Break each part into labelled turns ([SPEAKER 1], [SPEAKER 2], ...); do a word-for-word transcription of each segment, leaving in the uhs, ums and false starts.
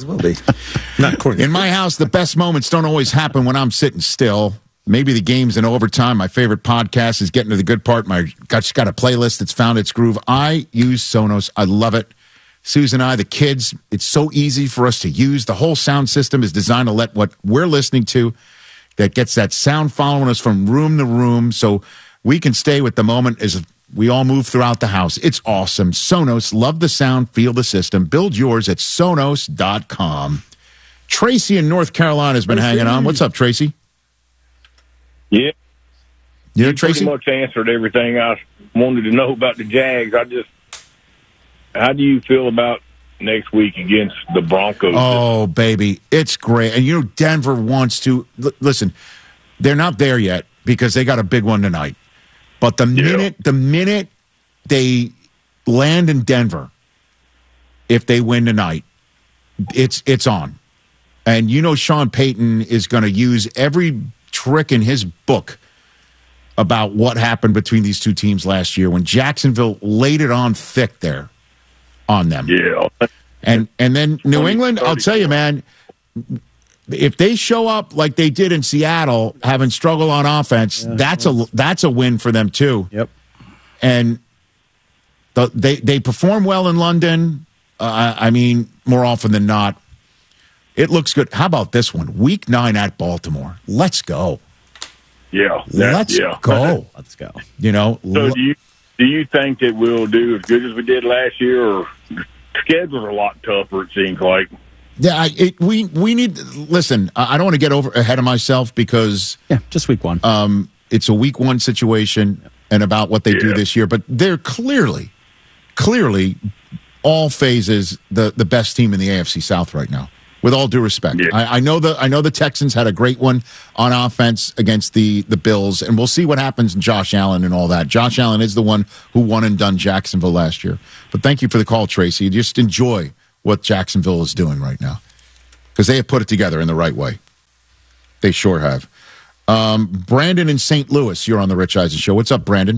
[SPEAKER 1] as will be. Not according
[SPEAKER 2] In my house, the best moments don't always happen when I'm sitting still. Maybe the game's in overtime. My favorite podcast is getting to the good part. My got, got a playlist that's found its groove. I use Sonos. I love it. Susan and I, the kids, it's so easy for us to use. The whole sound system is designed to let what we're listening to, that gets that sound following us from room to room, so we can stay with the moment as we all move throughout the house. It's awesome. Sonos, love the sound, feel the system. Build yours at Sonos dot com. Tracy in North Carolina has been
[SPEAKER 3] Tracy.
[SPEAKER 2] hanging on. What's up, Tracy?
[SPEAKER 3] Yeah.
[SPEAKER 2] You know,
[SPEAKER 3] You
[SPEAKER 2] Tracy?
[SPEAKER 3] pretty much answered everything I wanted to know about the Jags. I just, how do you feel about next week against the Broncos?
[SPEAKER 2] Oh, baby, it's great. And you know, Denver wants to l- listen. They're not there yet because they got a big one tonight. But the
[SPEAKER 3] Yeah.
[SPEAKER 2] minute the minute they land in Denver, if they win tonight, it's it's on. And you know, Sean Payton is going to use every trick in his book about what happened between these two teams last year when Jacksonville laid it on thick there on them.
[SPEAKER 3] Yeah.
[SPEAKER 2] And and then New England, I'll tell you, man, if they show up like they did in Seattle, having struggled on offense,
[SPEAKER 1] Yeah,
[SPEAKER 2] that's a that's a win for them too.
[SPEAKER 1] Yep.
[SPEAKER 2] And the, they they perform well in London. Uh, I mean, more often than not, it looks good. How about this one? Week nine at Baltimore. Let's go.
[SPEAKER 3] Yeah. that-
[SPEAKER 2] Let's
[SPEAKER 3] yeah.
[SPEAKER 2] go.
[SPEAKER 1] Let's go.
[SPEAKER 2] You know,
[SPEAKER 3] So do you, do you think that we'll do as good as we did last year, or schedules are a lot tougher, it seems like?
[SPEAKER 2] yeah, I, it, we we need. Listen, I I don't want to get over ahead of myself because
[SPEAKER 1] Yeah, just week one.
[SPEAKER 2] um, it's a week one situation and about what they do
[SPEAKER 3] Yeah.
[SPEAKER 2] this year. But they're clearly, clearly, all phases the the best team in the A F C South right now. With all due respect,
[SPEAKER 3] Yeah.
[SPEAKER 2] I, I know the I know the Texans had a great one on offense against the the Bills, and we'll see what happens in Josh Allen and all that. Josh Allen is the one who won and done Jacksonville last year. But thank you for the call, Tracy. Just enjoy what Jacksonville is doing right now because they have put it together in the right way. They sure have. Um, Brandon in Saint Louis, you're on the Rich Eisen Show. What's up, Brandon?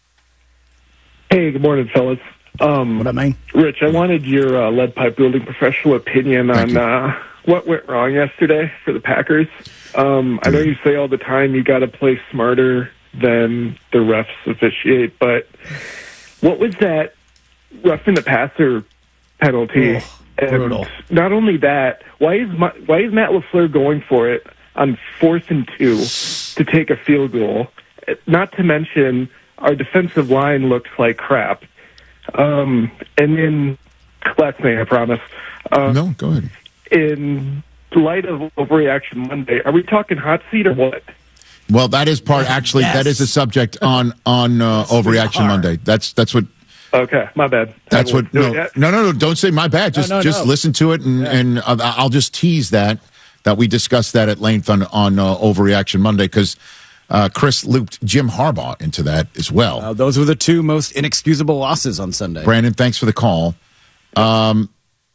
[SPEAKER 4] Hey, good morning, fellas. Um,
[SPEAKER 1] What up, man?
[SPEAKER 4] Rich, I wanted your uh, lead pipe building professional opinion
[SPEAKER 2] Thank
[SPEAKER 4] on
[SPEAKER 2] you.
[SPEAKER 4] uh, what went wrong yesterday for the Packers. Um, I know you say all the time you got to play smarter than the refs officiate, but what was that roughing the passer penalty?
[SPEAKER 1] Ugh,
[SPEAKER 4] and
[SPEAKER 1] brutal.
[SPEAKER 4] not only that, why is Ma- why is Matt LaFleur going for it on fourth and two to take a field goal? Not to mention our defensive line looked like crap. Um, and then, last thing, I promise. Uh,
[SPEAKER 2] No, go ahead.
[SPEAKER 4] In light of Overreaction Monday, are we talking hot seat or what?
[SPEAKER 2] Well, that is part. Actually,
[SPEAKER 1] Yes.
[SPEAKER 2] that is a subject on on uh, Overreaction
[SPEAKER 1] are.
[SPEAKER 2] Monday. That's that's what.
[SPEAKER 4] Okay, my bad.
[SPEAKER 2] That's
[SPEAKER 4] I won't
[SPEAKER 2] what.
[SPEAKER 4] do
[SPEAKER 2] No,
[SPEAKER 4] it yet.
[SPEAKER 2] no, no, no. Don't say my bad. Just
[SPEAKER 1] no,
[SPEAKER 2] just
[SPEAKER 1] no.
[SPEAKER 2] listen to it, and and uh, I'll just tease that that we discussed that at length on on uh, Overreaction Monday because uh, Chris looped Jim Harbaugh into that as well.
[SPEAKER 1] Uh, those were the two most inexcusable losses on Sunday.
[SPEAKER 2] Brandon, thanks for the call. Um,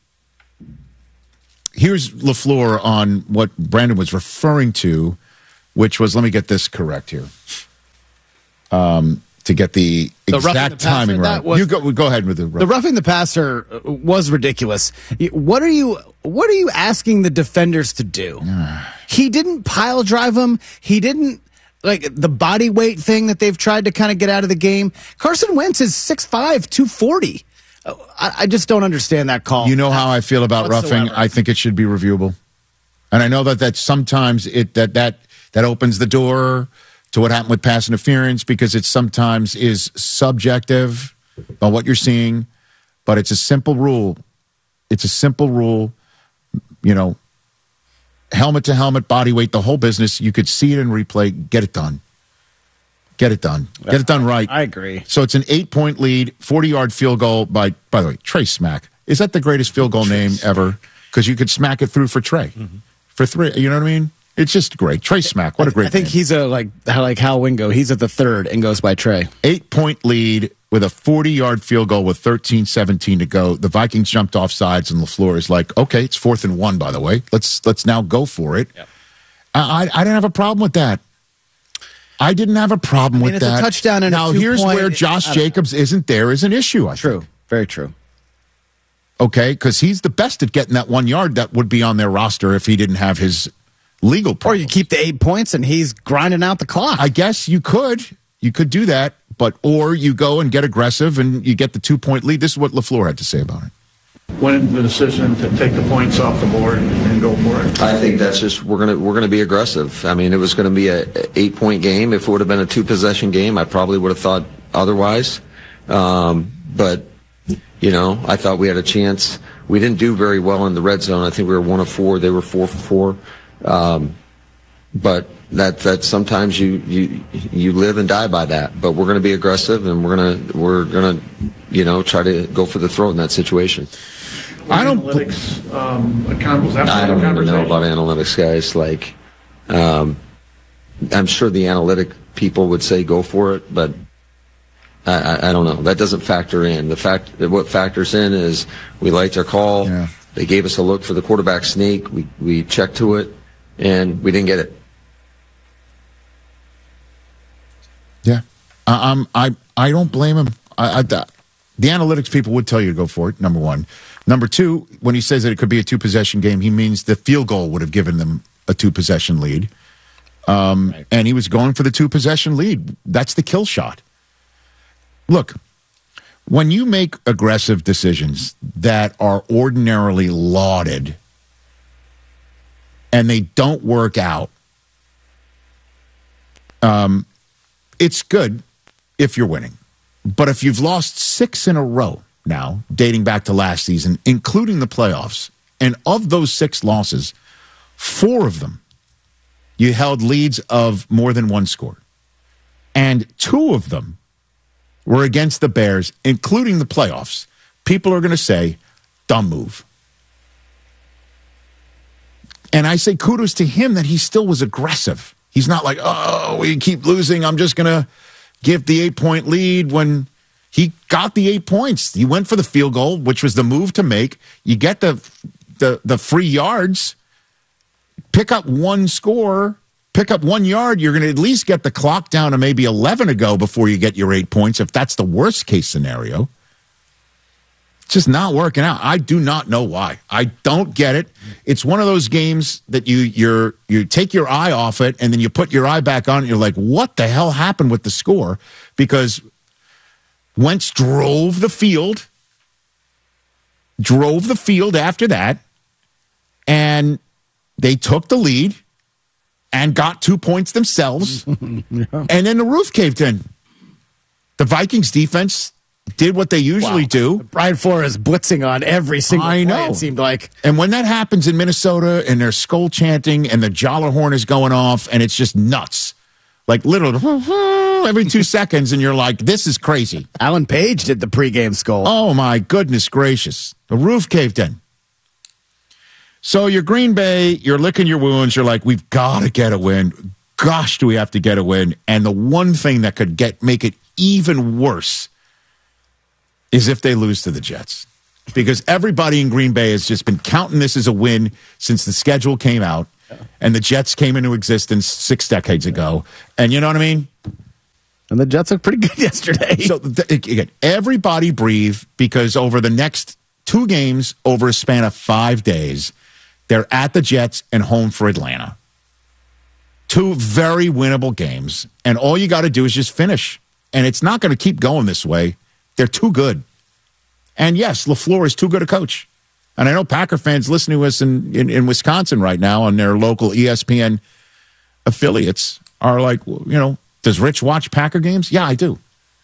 [SPEAKER 2] here's LaFleur on what Brandon was referring to, which was, let me get this correct here, um, to get the
[SPEAKER 1] The roughing the
[SPEAKER 2] exact
[SPEAKER 1] passer,
[SPEAKER 2] timing
[SPEAKER 1] that
[SPEAKER 2] right.
[SPEAKER 1] was-
[SPEAKER 2] you go, go ahead with the
[SPEAKER 1] The roughing the passer uh, was ridiculous. You- What are you what are you asking the defenders to do? He didn't pile drive him. He didn't like the body weight thing that they've tried to kind of get out of the game. Carson Wentz is six five, two forty. Uh, I, I just don't understand that call.
[SPEAKER 2] You know how I feel about roughing.
[SPEAKER 1] Whatsoever.
[SPEAKER 2] I think it should be reviewable, and I know that that sometimes it that that that opens the door to what happened with pass interference because it sometimes is subjective on what you're seeing, but it's a simple rule. It's a simple rule. You know, helmet to helmet, body weight, the whole business. You could see it in replay. Get it done. Get it done. Get it done right.
[SPEAKER 1] I agree.
[SPEAKER 2] So it's an eight-point lead, forty-yard field goal by, by the way, Trey Smack. Is that the greatest field goal name ever? Because you could smack it through for Trey. Mm-hmm. For three, you know what I mean? It's just great. Trey Smack, what a great
[SPEAKER 1] I think
[SPEAKER 2] name.
[SPEAKER 1] he's a like like Hal Wingo. He's at the third and goes by Trey.
[SPEAKER 2] Eight-point lead with a forty-yard field goal with thirteen seventeen to go. The Vikings jumped off sides, and LaFleur is like, okay, it's fourth and one, by the way. Let's let's now go for it. Yep. I, I I didn't have a problem with that. I didn't have a problem
[SPEAKER 1] I mean,
[SPEAKER 2] with
[SPEAKER 1] it's a
[SPEAKER 2] that.
[SPEAKER 1] touchdown and a
[SPEAKER 2] now, here's
[SPEAKER 1] two-point-
[SPEAKER 2] where Josh
[SPEAKER 1] I don't know.
[SPEAKER 2] Jacobs isn't there is an issue, I
[SPEAKER 1] True.
[SPEAKER 2] think.
[SPEAKER 1] Very true.
[SPEAKER 2] okay? Because he's the best at getting that one yard that would be on their roster if he didn't have his legal problems.
[SPEAKER 1] Or you keep the eight points and he's grinding out the clock.
[SPEAKER 2] I guess you could. You could do that, but or you go and get aggressive and you get the two-point lead. This is what LaFleur had to say about it.
[SPEAKER 5] When the decision to take the points off the board and go for it?
[SPEAKER 6] I think that's just we're gonna we're gonna be aggressive. I mean, it was going to be a, a eight point game. If it would have been a two possession game, I probably would have thought otherwise. Um, but you know, I thought we had a chance. We didn't do very well in the red zone. I think we were one of four. They were four for four. Um, but that that sometimes you you you live and die by that. But we're going to be aggressive, and we're gonna we're gonna you know try to go for the throat in that situation.
[SPEAKER 2] I don't.
[SPEAKER 5] Analytics, um, account, was that
[SPEAKER 6] I don't even know
[SPEAKER 5] conversation?
[SPEAKER 6] about analytics, guys. Like, um, I'm sure the analytic people would say go for it, but I, I, I don't know. That doesn't factor in. The fact that what factors in is we liked our call.
[SPEAKER 2] Yeah.
[SPEAKER 6] They gave us a look for the quarterback sneak. We we checked to it, and we didn't get it.
[SPEAKER 2] Yeah, I, I'm. I I don't blame him. I, I, the analytics people would tell you to go for it. Number one. Number two, when he says that it could be a two-possession game, he means the field goal would have given them a two-possession lead. Um, right. And he was going for the two-possession lead. That's the kill shot. Look, when you make aggressive decisions that are ordinarily lauded and they don't work out, um, it's good if you're winning. But if you've lost six in a row, now, dating back to last season, including the playoffs. And of those six losses, four of them, you held leads of more than one score. And two of them were against the Bears, including the playoffs. People are going to say, dumb move. And I say kudos to him that he still was aggressive. He's not like, oh, we keep losing. I'm just going to give the eight-point lead when... He got the eight points. He went for the field goal, which was the move to make. You get the the the free yards, pick up one score, pick up one yard. You're going to at least get the clock down to maybe eleven to go before you get your eight points, if that's the worst case scenario. It's just not working out. I do not know why. I don't get it. It's one of those games that you you're you take your eye off it and then you put your eye back on it. You're like, what the hell happened with the score? Because Wentz drove the field, drove the field after that, and they took the lead and got two points themselves, yeah. And then the roof caved in. The Vikings defense did what they usually wow. do.
[SPEAKER 1] Brian Flores blitzing on every single
[SPEAKER 2] I
[SPEAKER 1] play,
[SPEAKER 2] know.
[SPEAKER 1] it seemed like.
[SPEAKER 2] And when that happens in Minnesota and they're skull chanting and the Jollerhorn is going off and it's just nuts. Like literally every two seconds, and you're like, this is crazy.
[SPEAKER 1] Alan Page did the pregame skull.
[SPEAKER 2] Oh, my goodness gracious. The roof caved in. So you're Green Bay, you're licking your wounds. You're like, we've got to get a win. Gosh, do we have to get a win? And the one thing that could get make it even worse is if they lose to the Jets. Because everybody in Green Bay has just been counting this as a win since the schedule came out. And the Jets came into existence six decades ago. And you know what I mean?
[SPEAKER 1] And the Jets looked pretty good yesterday.
[SPEAKER 2] So, th- again, everybody breathe, because over the next two games, over a span of five days, they're at the Jets and home for Atlanta. Two very winnable games. And all you got to do is just finish. And it's not going to keep going this way. They're too good. And yes, LaFleur is too good a coach. And I know Packer fans listen to us in, in, in Wisconsin right now on their local E S P N affiliates are like, you know, does Rich watch Packer games? Yeah, I do.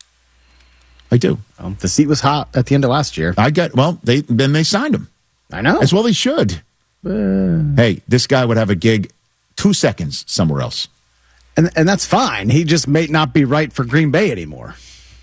[SPEAKER 2] I do.
[SPEAKER 1] Um, the seat was hot at the end of last year.
[SPEAKER 2] I get, well, they then they signed him.
[SPEAKER 1] I know.
[SPEAKER 2] As well they should. Uh, hey, this guy would have a gig two seconds somewhere else.
[SPEAKER 1] And and that's fine. He just may not be right for Green Bay anymore.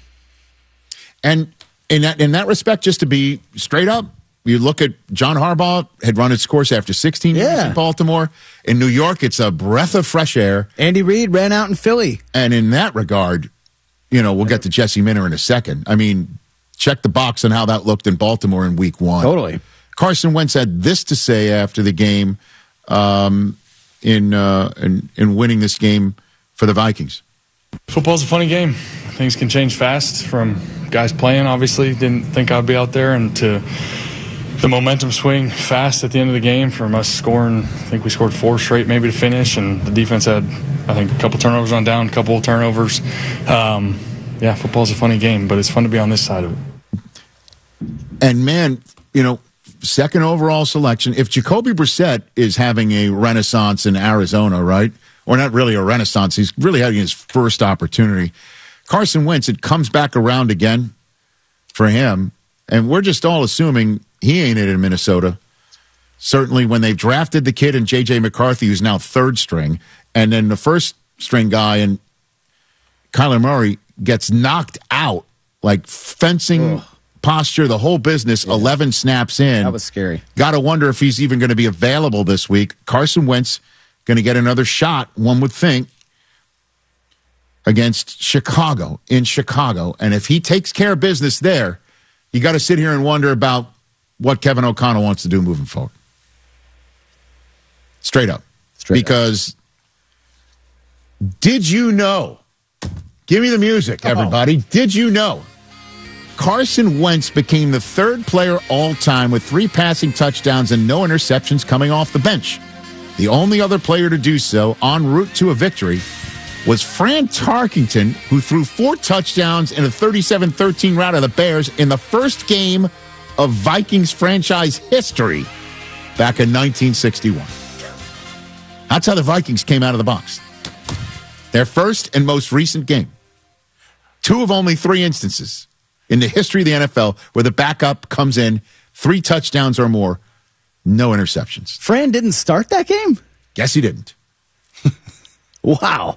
[SPEAKER 2] And in that in that respect, just to be straight up, you look at John Harbaugh had run its course after sixteen years
[SPEAKER 1] yeah.
[SPEAKER 2] in Baltimore. In New York, it's a breath of fresh air.
[SPEAKER 1] Andy Reid ran out in Philly.
[SPEAKER 2] And in that regard, you know, we'll get to Jesse Minter in a second. I mean, check the box on how that looked in Baltimore in week one.
[SPEAKER 1] Totally.
[SPEAKER 2] Carson Wentz had this to say after the game um, in, uh, in in winning this game for the Vikings.
[SPEAKER 7] Football's a funny game. Things can change fast from guys playing, obviously. Didn't think I'd be out there, and to the momentum swing fast at the end of the game from us scoring. I think we scored four straight maybe to finish, and the defense had, I think, a couple turnovers on down, a couple of turnovers. Um, yeah, football's a funny game, but it's fun to be on this side of it.
[SPEAKER 2] And, man, you know, second overall selection. If Jacoby Brissett is having a renaissance in Arizona, right, or not really a renaissance, he's really having his first opportunity. Carson Wentz, it comes back around again for him, and we're just all assuming he ain't it in Minnesota. Certainly when they've drafted the kid in J J McCarthy, who's now third string, and then the first string guy in Kyler Murray gets knocked out, like fencing Ugh. posture, the whole business, yeah. eleven snaps in.
[SPEAKER 1] That was scary.
[SPEAKER 2] Got to wonder if he's even going to be available this week. Carson Wentz going to get another shot, one would think, against Chicago, in Chicago. And if he takes care of business there, you got to sit here and wonder about what Kevin O'Connell wants to do moving forward. Straight up.
[SPEAKER 1] Straight
[SPEAKER 2] because up. Did you know? Give me the music, everybody. Oh. Did you know? Carson Wentz became the third player all time with three passing touchdowns and no interceptions coming off the bench. The only other player to do so en route to a victory was Fran Tarkenton, who threw four touchdowns in a thirty-seven thirteen rout of the Bears in the first game of Vikings franchise history back in nineteen sixty-one. That's how the Vikings came out of the box. Their first and most recent game. Two of only three instances in the history of the N F L where the backup comes in, three touchdowns or more, no interceptions.
[SPEAKER 1] Fran didn't start that game?
[SPEAKER 2] Guess he didn't.
[SPEAKER 1] Wow.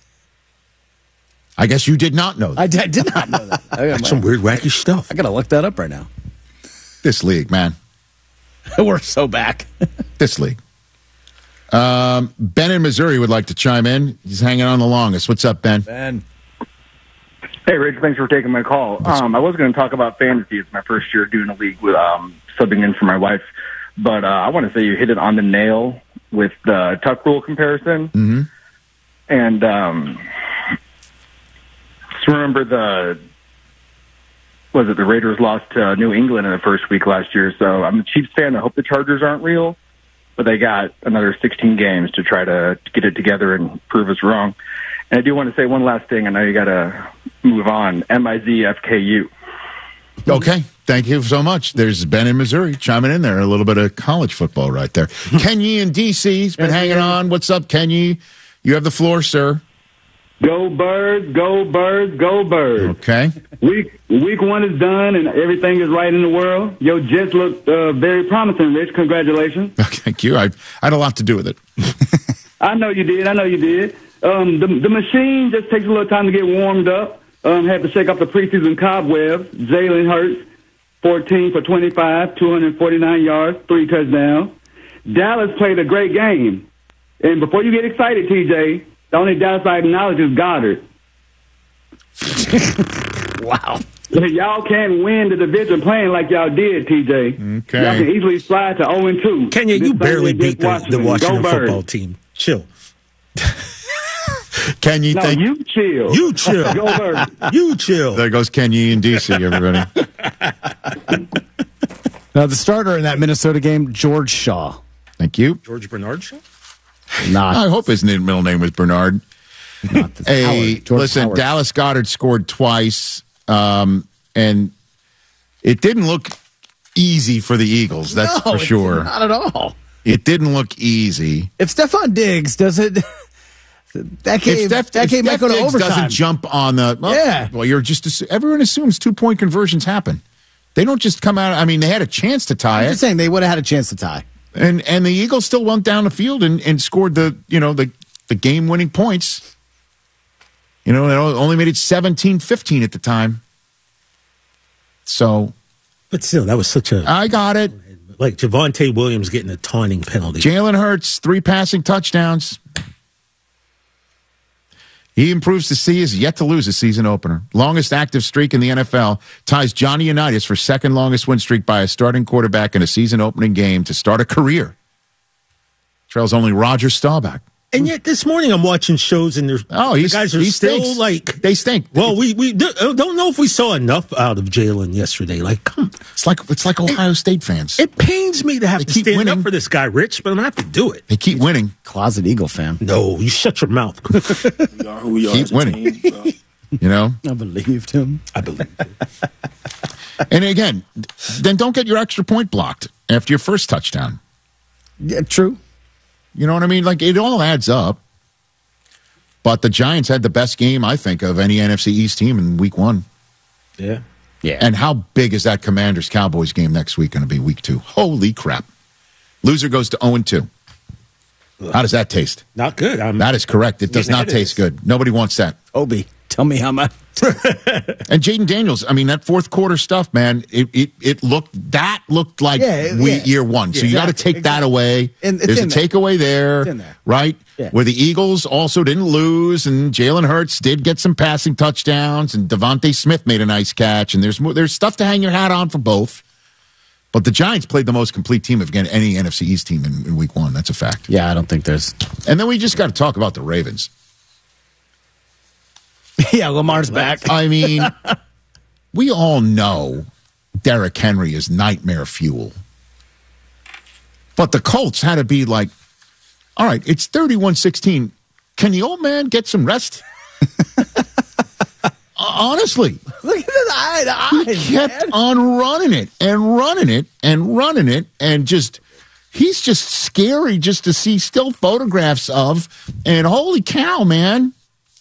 [SPEAKER 2] I guess you did not know that.
[SPEAKER 1] I did, I did not know that.
[SPEAKER 8] That's some weird, wacky stuff.
[SPEAKER 1] I got to look that up right now.
[SPEAKER 2] This league, man.
[SPEAKER 1] We're so back.
[SPEAKER 2] This league. Um, Ben in Missouri would like to chime in. He's hanging on the longest. What's up, Ben?
[SPEAKER 1] Ben.
[SPEAKER 9] Hey, Rich. Thanks for taking my call. Um, I was going to talk about fantasy. It's my first year doing a league with um, subbing in for my wife. But uh, I want to say you hit it on the nail with the tuck rule comparison.
[SPEAKER 2] Mm-hmm.
[SPEAKER 9] And um, just remember the, was it the Raiders lost to New England in the first week last year. So I'm a Chiefs fan. I hope the Chargers aren't real. But they got another sixteen games to try to get it together and prove us wrong. And I do want to say one last thing. I know you got to move on. M I Z F K U.
[SPEAKER 2] Okay. Thank you so much. There's Ben in Missouri chiming in there. A little bit of college football right there. Kenny in D C's been hanging on. What's up, Kenny? You have the floor, sir.
[SPEAKER 10] Go Birds, go Birds, go Birds.
[SPEAKER 2] Okay.
[SPEAKER 10] Week week one is done and everything is right in the world. Your Jets look uh, very promising, Rich. Congratulations.
[SPEAKER 2] Thank you. I, I had a lot to do with it.
[SPEAKER 10] I know you did. I know you did. Um, the, the machine just takes a little time to get warmed up. Um, had to shake off the preseason cobwebs. Jalen Hurts, fourteen for twenty-five, two hundred forty-nine yards, three touchdowns. Dallas played a great game. And before you get excited, T J, the only downside knowledge is Goddard.
[SPEAKER 1] Wow.
[SPEAKER 10] Y'all can't win the division playing like y'all did, T J.
[SPEAKER 2] Okay.
[SPEAKER 10] Y'all can easily slide to oh and two.
[SPEAKER 8] Kenya, you barely beat the
[SPEAKER 10] Washington,
[SPEAKER 8] the Washington
[SPEAKER 10] Go
[SPEAKER 8] football
[SPEAKER 10] Birds.
[SPEAKER 8] team. Chill.
[SPEAKER 2] Can you
[SPEAKER 10] No,
[SPEAKER 2] think?
[SPEAKER 10] you chill.
[SPEAKER 8] You chill.
[SPEAKER 10] Go Birds.
[SPEAKER 8] You chill.
[SPEAKER 2] There goes Kenny in D C, everybody.
[SPEAKER 1] Now, the starter in that Minnesota game, George Shaw.
[SPEAKER 2] Thank you.
[SPEAKER 8] George Bernard Shaw?
[SPEAKER 1] Not.
[SPEAKER 2] I hope his middle name was Bernard.
[SPEAKER 1] Not the
[SPEAKER 2] Hey,
[SPEAKER 1] Howard, George
[SPEAKER 2] listen,
[SPEAKER 1] Howard.
[SPEAKER 2] Dallas Goedert scored twice, um, and it didn't look easy for the Eagles, that's
[SPEAKER 1] No,
[SPEAKER 2] for
[SPEAKER 1] it's
[SPEAKER 2] sure.
[SPEAKER 1] Not at all.
[SPEAKER 2] It didn't look easy.
[SPEAKER 1] If Stephon Diggs does it, that game,
[SPEAKER 2] If Steph,
[SPEAKER 1] that
[SPEAKER 2] if
[SPEAKER 1] game might
[SPEAKER 2] Steph
[SPEAKER 1] go to
[SPEAKER 2] Diggs
[SPEAKER 1] overtime.
[SPEAKER 2] doesn't jump on the well,
[SPEAKER 1] Yeah.
[SPEAKER 2] well, you're just assu- everyone assumes two point conversions happen. They don't just come out. I mean, they had a chance to tie
[SPEAKER 1] I'm
[SPEAKER 2] it,
[SPEAKER 1] just saying they would have had a chance to tie.
[SPEAKER 2] and and the Eagles still went down the field and, and scored the you know the the game winning points. You know, they only made it seventeen fifteen at the time. So
[SPEAKER 8] But still, that was such a.
[SPEAKER 2] I got it.
[SPEAKER 8] Like Javonte Williams getting a taunting penalty.
[SPEAKER 2] Jalen Hurts, three passing touchdowns. He improves to see is yet to lose a season opener. Longest active streak in the N F L ties Johnny Unitas for second longest win streak by a starting quarterback in a season opening game to start a career. Trails only Roger Staubach.
[SPEAKER 8] And yet this morning I'm watching shows and there's
[SPEAKER 2] Oh,
[SPEAKER 8] the
[SPEAKER 2] he's,
[SPEAKER 8] guys are
[SPEAKER 2] he
[SPEAKER 8] still
[SPEAKER 2] stinks.
[SPEAKER 8] like
[SPEAKER 2] they stink.
[SPEAKER 8] Well, we we do, don't know if we saw enough out of Jalen yesterday. Like, come,
[SPEAKER 2] It's like it's like Ohio State fans.
[SPEAKER 8] it pains me to have
[SPEAKER 2] They
[SPEAKER 8] to
[SPEAKER 2] keep
[SPEAKER 8] stand
[SPEAKER 2] winning.
[SPEAKER 8] up for this guy, Rich, but I'm gonna have to do it.
[SPEAKER 2] They keep winning.
[SPEAKER 1] Closet Eagle fan.
[SPEAKER 8] No, you shut your mouth.
[SPEAKER 5] We are who we are
[SPEAKER 2] Keep
[SPEAKER 5] as a
[SPEAKER 2] winning.
[SPEAKER 5] team. So.
[SPEAKER 2] You know.
[SPEAKER 1] I believed him.
[SPEAKER 8] I believe it.
[SPEAKER 2] And again, then don't get your extra point blocked after your first touchdown.
[SPEAKER 1] Yeah, true.
[SPEAKER 2] You know what I mean? Like, it all adds up. But the Giants had the best game, I think, of any N F C East team in week one.
[SPEAKER 8] Yeah.
[SPEAKER 1] Yeah.
[SPEAKER 2] And how big is that Commanders-Cowboys game next week going to be, week two? Holy crap. Loser goes to oh and two. How does that taste?
[SPEAKER 8] Not good. I'm,
[SPEAKER 2] That is correct. It does
[SPEAKER 8] Getting
[SPEAKER 2] not
[SPEAKER 8] ahead of
[SPEAKER 2] taste
[SPEAKER 8] this.
[SPEAKER 2] good. Nobody wants that.
[SPEAKER 1] Obi, tell me how much.
[SPEAKER 2] And Jaden Daniels, I mean, that fourth quarter stuff, man, it it, it looked, that looked like
[SPEAKER 1] Yeah,
[SPEAKER 2] we,
[SPEAKER 1] yeah.
[SPEAKER 2] year one. So
[SPEAKER 1] Yeah,
[SPEAKER 2] you got to
[SPEAKER 1] exactly,
[SPEAKER 2] take that
[SPEAKER 1] exactly.
[SPEAKER 2] away.
[SPEAKER 1] And it's
[SPEAKER 2] There's a
[SPEAKER 1] in there.
[SPEAKER 2] takeaway there,
[SPEAKER 1] It's in there.
[SPEAKER 2] right?
[SPEAKER 1] Yeah.
[SPEAKER 2] Where the Eagles also didn't lose, and Jalen Hurts did get some passing touchdowns, and Devontae Smith made a nice catch, and there's more, there's stuff to hang your hat on for both. But the Giants played the most complete team of again, any N F C East team in, in week one. That's a fact.
[SPEAKER 1] Yeah, I don't think there's.
[SPEAKER 2] And then we just got to talk about the Ravens.
[SPEAKER 1] Yeah, Lamar's back.
[SPEAKER 2] I mean, we all know Derrick Henry is nightmare fuel. But the Colts had to be like, all right, it's thirty-one sixteen. Can the old man get some rest? Honestly.
[SPEAKER 1] Look at his eye to eye.
[SPEAKER 2] He kept on running it and running it and running it and just, he's just scary just to see still photographs of. And holy cow, man.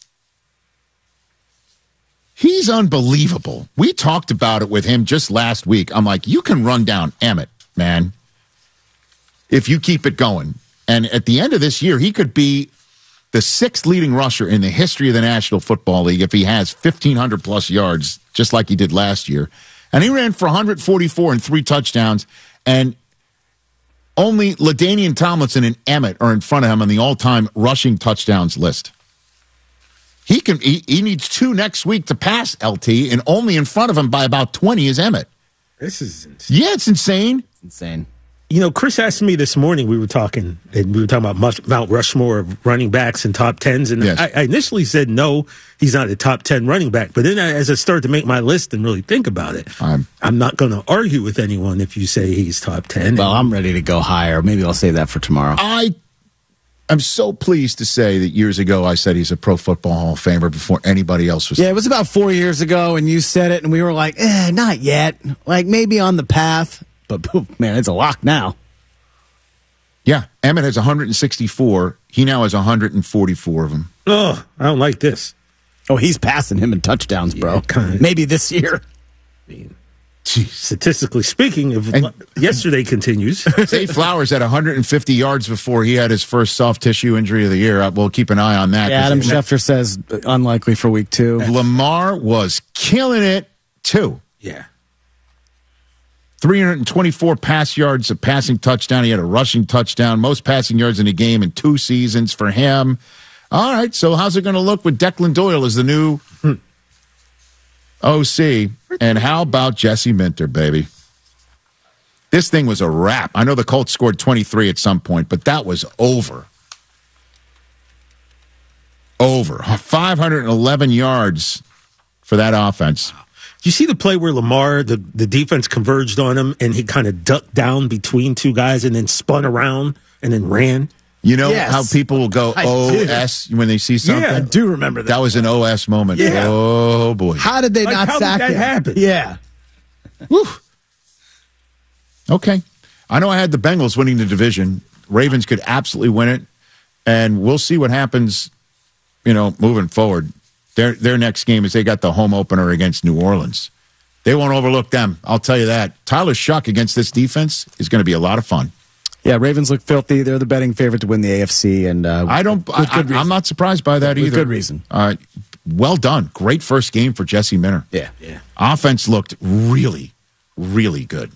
[SPEAKER 2] He's unbelievable. We talked about it with him just last week. I'm like, you can run down Emmett, man, if you keep it going. And at the end of this year, he could be the sixth leading rusher in the history of the National Football League if he has fifteen hundred plus yards, just like he did last year. And he ran for one forty-four and three touchdowns. And only LaDainian Tomlinson and Emmett are in front of him on the all-time rushing touchdowns list. He can. He, he needs two next week to pass L T, and only in front of him by about twenty is Emmett.
[SPEAKER 8] This is insane.
[SPEAKER 2] Yeah, it's insane.
[SPEAKER 1] Insane.
[SPEAKER 8] You know, Chris asked me this morning, we were talking, and we were talking about Mount Rushmore of running backs and top tens. And
[SPEAKER 2] Yes.
[SPEAKER 8] I, I initially said, no, he's not a top ten running back. But then I, as I started to make my list and really think about it,
[SPEAKER 2] I'm,
[SPEAKER 8] I'm not going to argue with anyone if you say he's top ten.
[SPEAKER 1] Well, I'm ready to go higher. Maybe I'll save that for tomorrow.
[SPEAKER 2] I am so pleased to say that years ago I said he's a Pro Football Hall of Famer before anybody else was.
[SPEAKER 1] Yeah, it was about four years ago, and you said it, and we were like, eh, not yet. Like, maybe on the path. But, man, it's a lock now.
[SPEAKER 2] Yeah, Emmett has one sixty-four. He now has one forty-four of them.
[SPEAKER 8] Oh, I don't like this.
[SPEAKER 1] Oh, he's passing him in touchdowns, bro.
[SPEAKER 8] Yeah, kinda.
[SPEAKER 1] Maybe this year.
[SPEAKER 8] Statistically speaking, if
[SPEAKER 2] And-
[SPEAKER 8] yesterday continues.
[SPEAKER 2] Zay Flowers had one hundred fifty yards before he had his first soft tissue injury of the year. We'll keep an eye on that.
[SPEAKER 1] Yeah, Adam
[SPEAKER 2] 'cause
[SPEAKER 1] Schefter says unlikely for week two.
[SPEAKER 2] Lamar was killing it, too.
[SPEAKER 8] Yeah.
[SPEAKER 2] three hundred twenty-four pass yards, a passing touchdown. He had a rushing touchdown, most passing yards in a game in two seasons for him. All right, so how's it going to look with Declan Doyle as the new O C? And how about Jesse Minter, baby? This thing was a wrap. I know the Colts scored twenty-three at some point, but that was over. Over. five hundred eleven yards for that offense.
[SPEAKER 8] Do you see the play where Lamar, the, the defense converged on him and he kind of ducked down between two guys and then spun around and then ran?
[SPEAKER 2] You know
[SPEAKER 1] Yes.
[SPEAKER 2] how people will go
[SPEAKER 1] I
[SPEAKER 2] O
[SPEAKER 1] do.
[SPEAKER 2] S when they see something?
[SPEAKER 8] Yeah,
[SPEAKER 1] I do remember that.
[SPEAKER 2] That was an O S moment.
[SPEAKER 8] Yeah.
[SPEAKER 2] Oh, boy.
[SPEAKER 1] How did they
[SPEAKER 8] Like,
[SPEAKER 1] not
[SPEAKER 8] how did
[SPEAKER 1] sack
[SPEAKER 8] that
[SPEAKER 1] him?
[SPEAKER 8] happen?
[SPEAKER 1] Yeah.
[SPEAKER 2] Whew. Okay. I know I had the Bengals winning the division. Ravens could absolutely win it. And we'll see what happens, you know, moving forward. Their their next game is they got the home opener against New Orleans. They won't overlook them. I'll tell you that. Tyler Shuck against this defense is going to be a lot of fun.
[SPEAKER 1] Yeah, Ravens look filthy. They're the betting favorite to win the A F C. And uh,
[SPEAKER 2] I don't.
[SPEAKER 1] with
[SPEAKER 2] I,
[SPEAKER 1] good
[SPEAKER 2] I,
[SPEAKER 1] reason.
[SPEAKER 2] I'm not surprised by that
[SPEAKER 1] With
[SPEAKER 2] either.
[SPEAKER 1] good reason.
[SPEAKER 2] Uh, well done. Great first game for Jesse Minter.
[SPEAKER 1] Yeah.
[SPEAKER 8] Yeah.
[SPEAKER 2] Offense looked really, really good.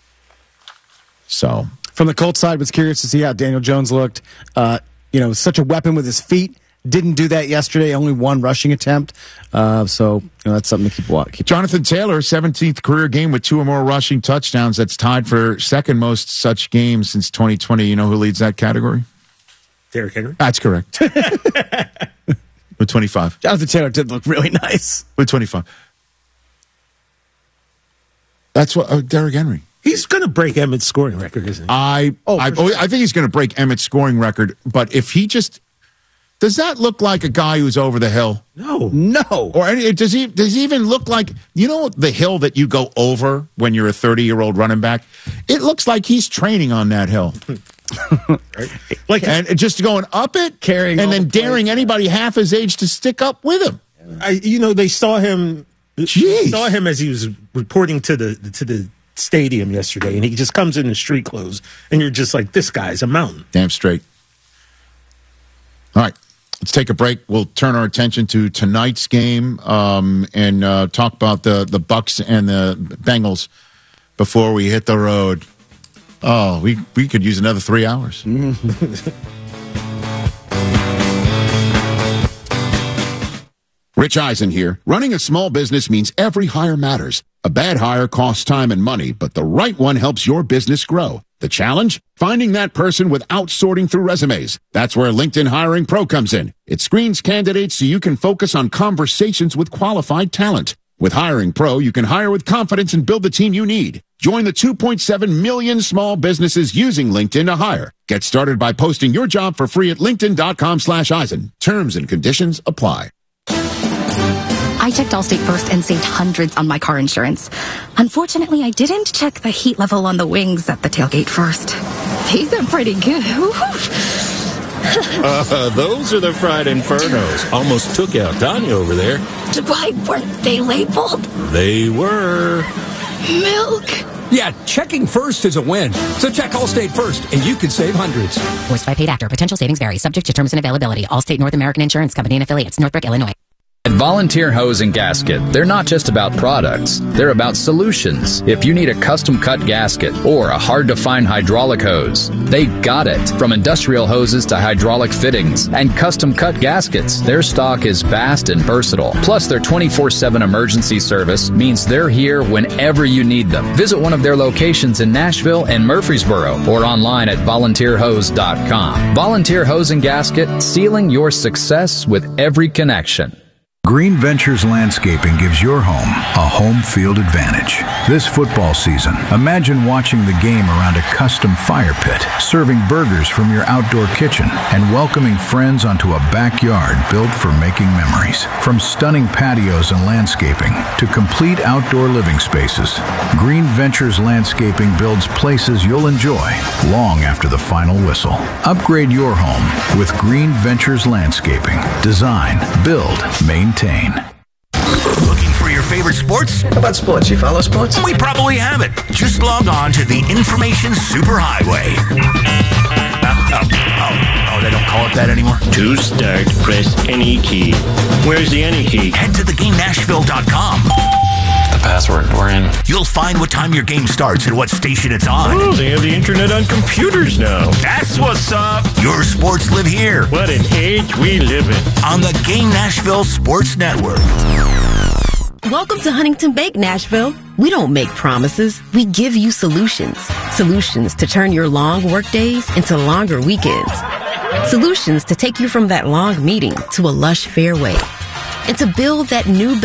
[SPEAKER 2] So
[SPEAKER 1] From the Colts side, was curious to see how Daniel Jones looked. Uh, you know, such a weapon with his feet. Didn't do that yesterday. Only one rushing attempt. Uh, so you know, that's something to keep watching.
[SPEAKER 2] Jonathan Taylor, seventeenth career game with two or more rushing touchdowns. That's tied for second most such games since twenty twenty. You know who leads that category?
[SPEAKER 8] Derrick Henry.
[SPEAKER 2] That's correct. With twenty-five.
[SPEAKER 1] Jonathan Taylor did look really nice.
[SPEAKER 2] With twenty-five. That's what uh, Derrick Henry.
[SPEAKER 8] He's going to break Emmett's scoring record, isn't he?
[SPEAKER 2] I
[SPEAKER 1] Oh,
[SPEAKER 2] I,
[SPEAKER 1] for sure.
[SPEAKER 2] I think he's going to break Emmett's scoring record, but if he just does that look like a guy who's over the hill?
[SPEAKER 8] No.
[SPEAKER 1] No.
[SPEAKER 2] Or any, does he does he even look like, you know, the hill that you go over when you're a thirty-year-old running back? It looks like he's training on that hill.
[SPEAKER 8] Right? Like,
[SPEAKER 2] And just going up it,
[SPEAKER 1] Carrying
[SPEAKER 2] and
[SPEAKER 1] all
[SPEAKER 2] then
[SPEAKER 1] the
[SPEAKER 2] daring
[SPEAKER 1] plates.
[SPEAKER 2] anybody half his age to stick up with him.
[SPEAKER 8] I, you know, they saw him.
[SPEAKER 2] Jeez.
[SPEAKER 8] Saw him as he was reporting to the to the stadium yesterday, and he just comes in in street clothes, and you're just like, this guy's a mountain.
[SPEAKER 2] Damn straight. All right, let's take a break. We'll turn our attention to tonight's game um, and uh, talk about the the Bucks and the Bengals before we hit the road. Oh, we we could use another three hours. Rich Eisen here. Running a small business means every hire matters. A bad hire costs time and money, but the right one helps your business grow. The challenge? Finding that person without sorting through resumes. That's where LinkedIn Hiring Pro comes in. It screens candidates so you can focus on conversations with qualified talent. With Hiring Pro, you can hire with confidence and build the team you need. Join the two point seven million small businesses using LinkedIn to hire. Get started by posting your job for free at linkedin.com slash Eisen. Terms and conditions apply.
[SPEAKER 11] I checked Allstate first and saved hundreds on my car insurance. Unfortunately, I didn't check the heat level on the wings at the tailgate first. These are pretty good.
[SPEAKER 12] uh, those are the fried infernos. Almost took out Tanya over there.
[SPEAKER 11] Why weren't they labeled?
[SPEAKER 12] They were.
[SPEAKER 11] Milk.
[SPEAKER 13] Yeah, checking first is a win. So check Allstate first, and you could save hundreds.
[SPEAKER 14] Voiced by paid actor. Potential savings vary. Subject to terms and availability. Allstate North American Insurance Company and affiliates. Northbrook, Illinois.
[SPEAKER 15] At Volunteer Hose and Gasket, they're not just about products, they're about solutions. If you need a custom-cut gasket or a hard-to-find hydraulic hose, they got it. From industrial hoses to hydraulic fittings and custom-cut gaskets, their stock is vast and versatile. Plus, their twenty-four seven emergency service means they're here whenever you need them. Visit one of their locations in Nashville and Murfreesboro or online at volunteer hose dot com. Volunteer Hose and Gasket, sealing your success with every connection.
[SPEAKER 16] Green Ventures Landscaping gives your home a home field advantage. This football season, imagine watching the game around a custom fire pit, serving burgers from your outdoor kitchen, and welcoming friends onto a backyard built for making memories. From stunning patios and landscaping to complete outdoor living spaces, Green Ventures Landscaping builds places you'll enjoy long after the final whistle. Upgrade your home with Green Ventures Landscaping. Design, build, maintain.
[SPEAKER 17] Looking for your favorite sports?
[SPEAKER 18] How about sports? You follow sports?
[SPEAKER 17] We probably have it. Just log on to the Information Superhighway. Oh, oh, oh, oh, they don't call it that anymore?
[SPEAKER 19] To start, press any key. Where's the any key?
[SPEAKER 17] Head to the game nashville dot com.
[SPEAKER 19] The password, we're in.
[SPEAKER 17] You'll find what time your game starts and what station it's on.
[SPEAKER 19] Oh, they have the internet on computers now.
[SPEAKER 17] That's what's up. Your sports live here.
[SPEAKER 19] What an age we live in.
[SPEAKER 17] On the Game Nashville Sports Network.
[SPEAKER 20] Welcome to Huntington Bank, Nashville. We don't make promises. We give you solutions. Solutions to turn your long work days into longer weekends. Solutions to take you from that long meeting to a lush fairway. And to build that new